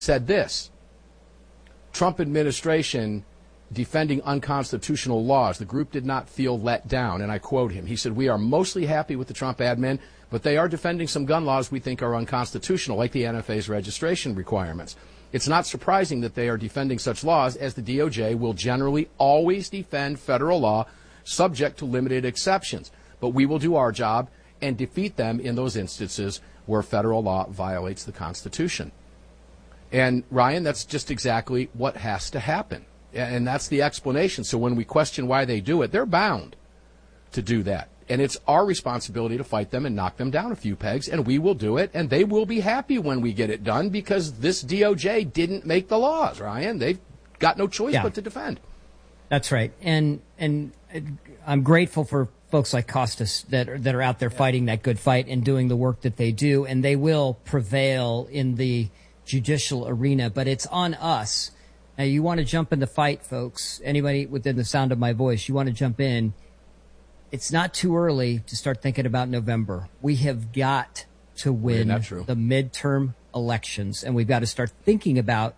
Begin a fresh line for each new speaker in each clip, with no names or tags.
said this: Trump administration defending unconstitutional laws. The group did not feel let down. And I quote him. He said, "We are mostly happy with the Trump admin, but they are defending some gun laws we think are unconstitutional, like the NFA's registration requirements. It's not surprising that they are defending such laws, as the DOJ will generally always defend federal law subject to limited exceptions. But we will do our job and defeat them in those instances where federal law violates the Constitution." And, Ryan, that's just exactly what has to happen. And that's the explanation. So when we question why they do it, they're bound to do that. And it's our responsibility to fight them and knock them down a few pegs, and we will do it, and they will be happy when we get it done, because this DOJ didn't make the laws, Ryan. They've got no choice but to defend.
That's right. And I'm grateful for folks like Costas that are out there fighting that good fight and doing the work that they do, and they will prevail in the judicial arena. But it's on us. Now, you want to jump in the fight, folks. Anybody within the sound of my voice, you want to jump in. It's not too early to start thinking about November. We have got to win the midterm elections, and we've got to start thinking about,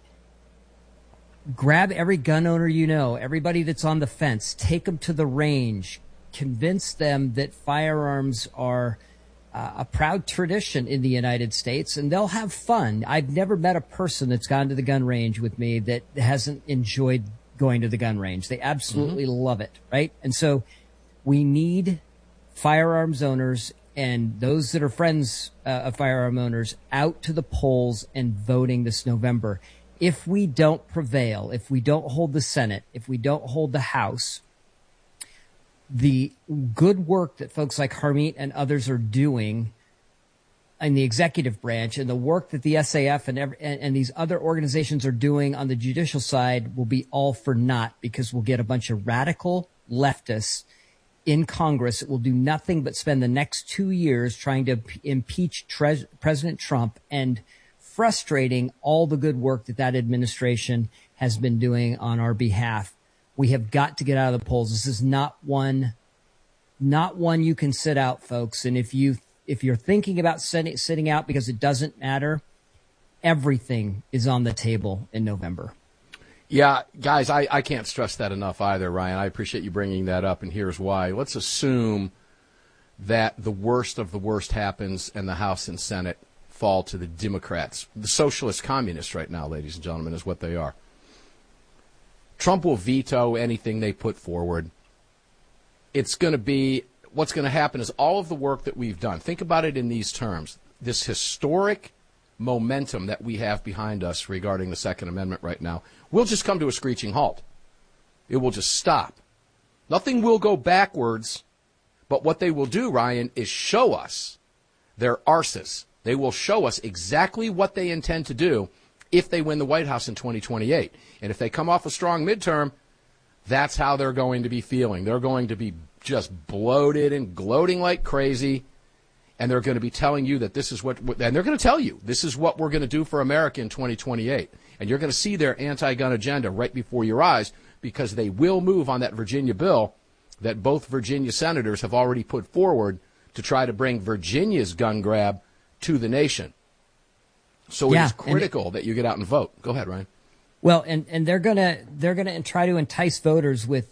grab every gun owner you know, everybody that's on the fence, take them to the range, convince them that firearms are a proud tradition in the United States, and they'll have fun. I've never met a person that's gone to the gun range with me that hasn't enjoyed going to the gun range. They absolutely love it, right? And so we need firearms owners and those that are friends of firearm owners out to the polls and voting this November. If we don't prevail, if we don't hold the Senate, if we don't hold the House, the good work that folks like Harmeet and others are doing in the executive branch, and the work that the SAF and these other organizations are doing on the judicial side, will be all for naught, because we'll get a bunch of radical leftists in Congress that will do nothing but spend the next 2 years trying to impeach President Trump and frustrating all the good work that administration has been doing on our behalf. We have got to get out of the polls. This is not one you can sit out, folks. And if you're thinking about sitting out because it doesn't matter, everything is on the table in November.
Yeah, guys, I can't stress that enough either, Ryan. I appreciate you bringing that up, and here's why. Let's assume that the worst of the worst happens and the House and Senate fall to the Democrats. The socialist communists right now, ladies and gentlemen, is what they are. Trump will veto anything they put forward. It's going to be, what's going to happen is all of the work that we've done. Think about it in these terms. This historic momentum that we have behind us regarding the Second Amendment right now will just come to a screeching halt. It will just stop. Nothing will go backwards, but what they will do, Ryan, is show us their arses. They will show us exactly what they intend to do if they win the White House in 2028. And if they come off a strong midterm, that's how they're going to be feeling. They're going to be just bloated and gloating like crazy, and they're going to be telling you that this is what, and they're going to tell you, this is what we're going to do for America in 2028. And you're going to see their anti-gun agenda right before your eyes, because they will move on that Virginia bill that both Virginia senators have already put forward to try to bring Virginia's gun grab to the nation. So it is critical that you get out and vote. Go ahead, Ryan.
Well, and they're gonna try to entice voters with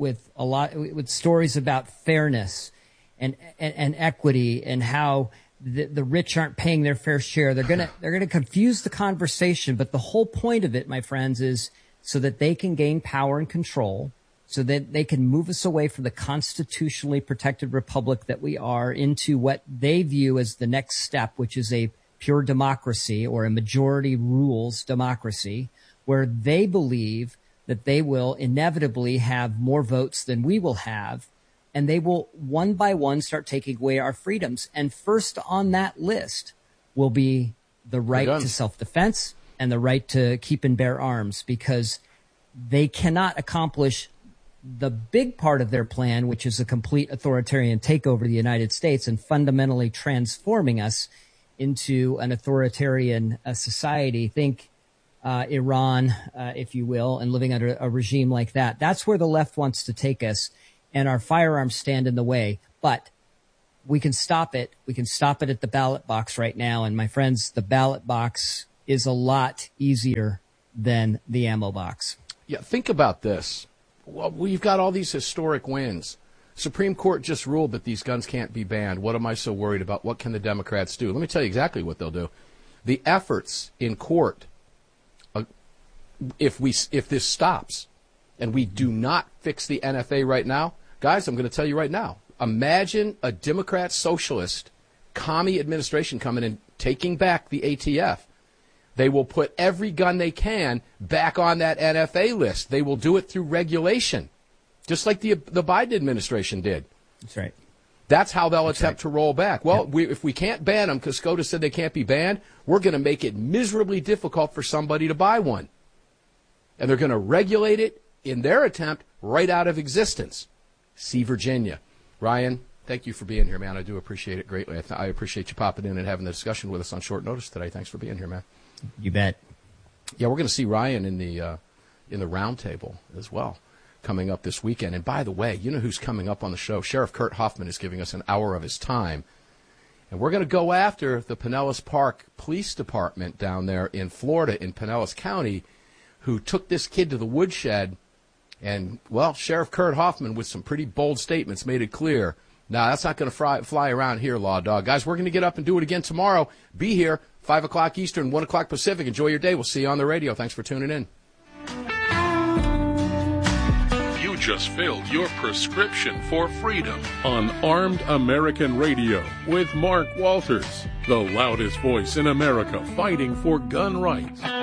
stories about fairness and equity, and how the rich aren't paying their fair share. They're gonna confuse the conversation, but the whole point of it, my friends, is so that they can gain power and control, so that they can move us away from the constitutionally protected republic that we are into what they view as the next step, which is a pure democracy, or a majority rules democracy, where they believe that they will inevitably have more votes than we will have, and they will one by one start taking away our freedoms. And first on that list will be the right to self-defense and the right to keep and bear arms, because they cannot accomplish the big part of their plan, which is a complete authoritarian takeover of the United States and fundamentally transforming us into an authoritarian society. Think Iran, if you will, and living under a regime like that. That's where the left wants to take us, and our firearms stand in the way. But we can stop it. We can stop it at the ballot box right now. And my friends, the ballot box is a lot easier than the ammo box.
Yeah, think about this. Well, we've got all these historic wins. Supreme Court just ruled that these guns can't be banned. What am I so worried about? What can the Democrats do? Let me tell you exactly what they'll do. The efforts in court, if this stops and we do not fix the NFA right now, guys, I'm going to tell you right now, imagine a Democrat socialist commie administration coming in, taking back the ATF. They will put every gun they can back on that NFA list. They will do it through regulation, just like the Biden administration did.
That's right.
That's how they'll attempt to roll back. Well, if we can't ban them because SCOTUS said they can't be banned, we're going to make it miserably difficult for somebody to buy one. And they're going to regulate it in their attempt right out of existence. See Virginia. Ryan, thank you for being here, man. I do appreciate it greatly. I appreciate you popping in and having the discussion with us on short notice today. Thanks for being here, man.
You bet.
Yeah, we're going to see Ryan in the round table as well coming up this weekend. And by the way, you know who's coming up on the show? Sheriff Kurt Hoffman is giving us an hour of his time. And we're going to go after the Pinellas Park Police Department down there in Florida, in Pinellas County, who took this kid to the woodshed. And, well, Sheriff Kurt Hoffman, with some pretty bold statements, made it clear, nah, that's not going to fly around here, Law Dog. Guys, we're going to get up and do it again tomorrow. Be here, 5 o'clock Eastern, 1 o'clock Pacific. Enjoy your day. We'll see you on the radio. Thanks for tuning in.
You just filled your prescription for freedom on Armed American Radio with Mark Walters, the loudest voice in America fighting for gun rights.